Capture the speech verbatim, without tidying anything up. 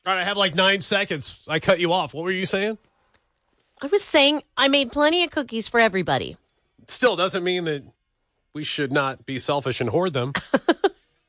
All right, I have like nine seconds. I cut you off. What were you saying? I was saying I made plenty of cookies for everybody. Still doesn't mean that we should not be selfish and hoard them.